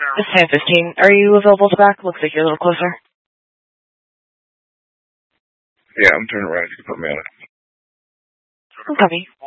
This is 1015. Are you available to back? Looks like you're a little closer. Yeah, I'm turning around. You can put me on it. Copy.